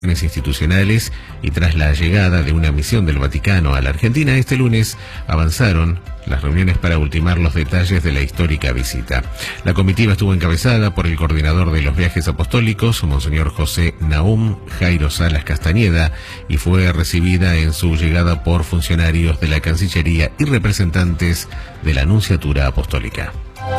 institucionales y tras la llegada de una misión del Vaticano a la Argentina este lunes avanzaron las reuniones para ultimar los detalles de la histórica visita. La comitiva estuvo encabezada por el coordinador de los viajes apostólicos, Monseñor José Nahum Jairo Salas Castañeda, y fue recibida en su llegada por funcionarios de la Cancillería y representantes de la Nunciatura Apostólica.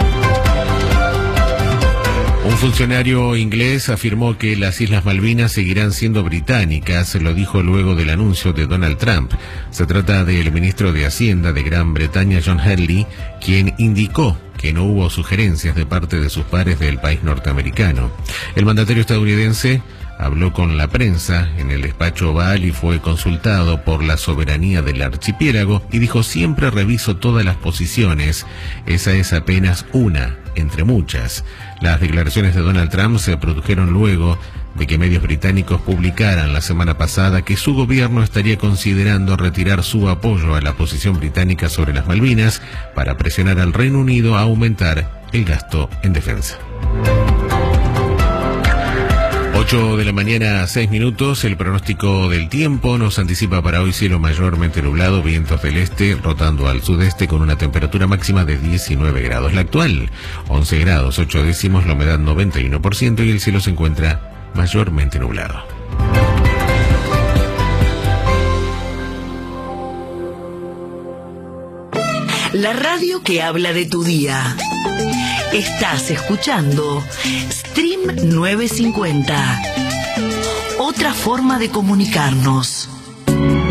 Un funcionario inglés afirmó que las Islas Malvinas seguirán siendo británicas, lo dijo luego del anuncio de Donald Trump. Se trata del ministro de Hacienda de Gran Bretaña, John Healey, quien indicó que no hubo sugerencias de parte de sus pares del país norteamericano. El mandatario estadounidense habló con la prensa en el despacho Oval y fue consultado por la soberanía del archipiélago y dijo: siempre reviso todas las posiciones, esa es apenas una entre muchas. Las declaraciones de Donald Trump se produjeron luego de que medios británicos publicaran la semana pasada que su gobierno estaría considerando retirar su apoyo a la posición británica sobre las Malvinas para presionar al Reino Unido a aumentar el gasto en defensa. 8 de la mañana, 6 minutos. El pronóstico del tiempo nos anticipa para hoy cielo mayormente nublado, vientos del este rotando al sudeste con una temperatura máxima de 19 grados. La actual, 11 grados 8 décimos, la humedad 91% y el cielo se encuentra mayormente nublado. La radio que habla de tu día. Estás escuchando Stream 950. Otra forma de comunicarnos.